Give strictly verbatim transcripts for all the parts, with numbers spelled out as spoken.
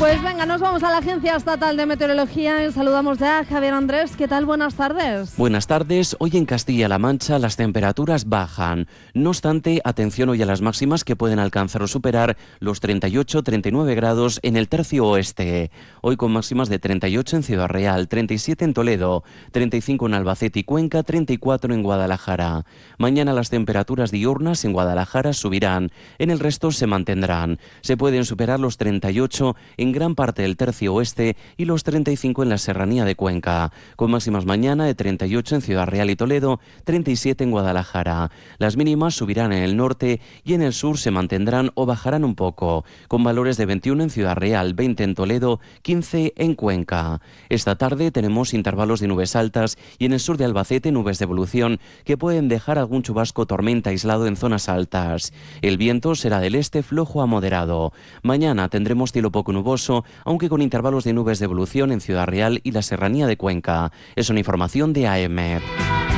Pues venga, nos vamos a la Agencia Estatal de Meteorología y saludamos ya a Javier Andrés. ¿Qué tal? Buenas tardes. Buenas tardes. Hoy en Castilla-La Mancha las temperaturas bajan. No obstante, atención hoy a las máximas que pueden alcanzar o superar los treinta y ocho a treinta y nueve grados en el tercio oeste. Hoy con máximas de treinta y ocho en Ciudad Real, treinta y siete en Toledo, treinta y cinco en Albacete y Cuenca, treinta y cuatro en Guadalajara. Mañana las temperaturas diurnas en Guadalajara subirán. En el resto se mantendrán. Se pueden superar los treinta y ocho en gran parte del tercio oeste y los treinta y cinco en la serranía de Cuenca, con máximas mañana de treinta y ocho en Ciudad Real y Toledo, treinta y siete en Guadalajara. Las mínimas subirán en el norte y en el sur se mantendrán o bajarán un poco, con valores de veintiuno en Ciudad Real, veinte en Toledo, quince en Cuenca. Esta tarde tenemos intervalos de nubes altas y en el sur de Albacete nubes de evolución que pueden dejar algún chubasco o tormenta aislado en zonas altas. El viento será del este flojo a moderado. Mañana tendremos cielo poco nuboso, aunque con intervalos de nubes de evolución en Ciudad Real y la serranía de Cuenca. Es una información de A E M E T.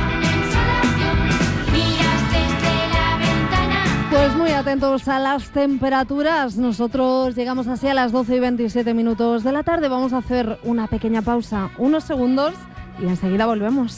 Pues muy atentos a las temperaturas. Nosotros llegamos así a las doce y veintisiete minutos de la tarde. Vamos a hacer una pequeña pausa, unos segundos, y enseguida volvemos.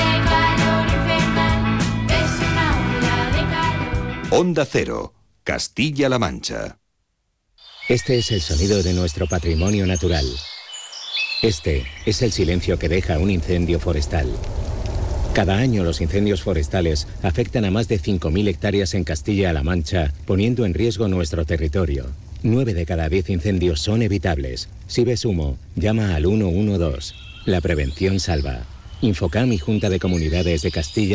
Onda Cero, Castilla-La Mancha. Este es el sonido de nuestro patrimonio natural. Este es el silencio que deja un incendio forestal. Cada año los incendios forestales afectan a más de cinco mil hectáreas en Castilla-La Mancha, poniendo en riesgo nuestro territorio. Nueve de cada diez incendios son evitables. Si ves humo, llama al uno uno dos. La prevención salva. Infocam y Junta de Comunidades de Castilla